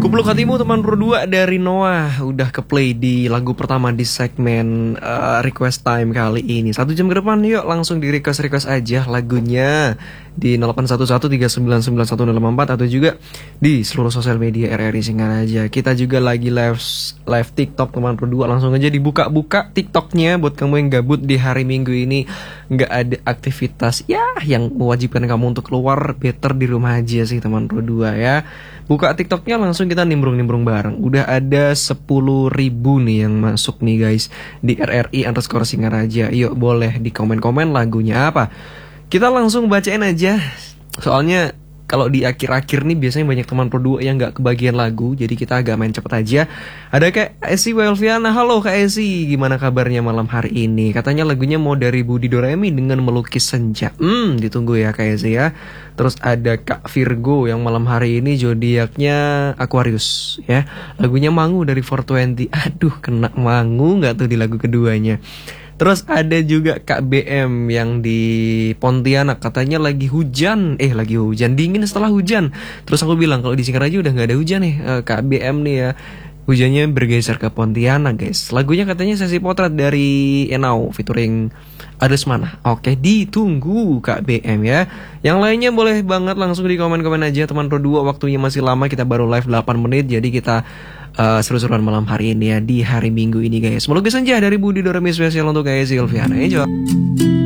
Kupeluk hatimu teman berdua dari Noah udah ke play di lagu pertama di segmen request time kali ini. 1 jam ke depan yuk langsung di request aja lagunya di 0811399104 atau juga di seluruh sosial media RRI Singaraja. Kita juga lagi live TikTok teman berdua, langsung aja dibuka-buka TikToknya buat kamu yang gabut di hari Minggu ini nggak ada aktivitas ya yang mewajibkan kamu untuk keluar, better di rumah aja sih teman berdua ya. Buka TikToknya langsung kita nimbrung-nimbrung bareng. Udah ada 10.000 nih yang masuk nih guys di RRI_Singaraja. Yuk boleh di komen-komen lagunya apa. Kita langsung bacain aja. Soalnya kalau di akhir-akhir nih biasanya banyak teman berdua yang gak kebagian lagu. Jadi kita agak main cepet aja. Ada Kak Esi Welviana. Halo Kak Esi, gimana kabarnya malam hari ini? Katanya lagunya mau dari Budi Doremi dengan Melukis Senja. Ditunggu ya Kak Esi ya. Terus ada Kak Virgo yang malam hari ini zodiaknya Aquarius ya. Lagunya Mangu dari 420. Aduh kena Mangu gak tuh di lagu keduanya. Terus ada juga Kak BM yang di Pontianak, katanya lagi hujan, dingin setelah hujan. Terus aku bilang kalau di Singaraja udah nggak ada hujan nih, Kak BM nih ya. Hujannya bergeser ke Pontianak guys. Lagunya katanya Sesi Potret dari Enau featuring Adesmana. Oke, ditunggu Kak BM ya. Yang lainnya boleh banget langsung di komen-komen aja teman berdua. Waktunya masih lama, kita baru live 8 menit. Jadi kita seru-seruan malam hari ini ya, di hari Minggu ini guys. Melukis Senja dari Budi Doremi spesial untuk guys Silviana. Enjoy.